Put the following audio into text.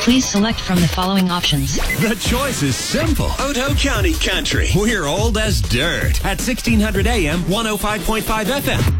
Please select from the following options. The choice is simple. Otoe County Country. We're old as dirt. At 1600 AM, 105.5 FM.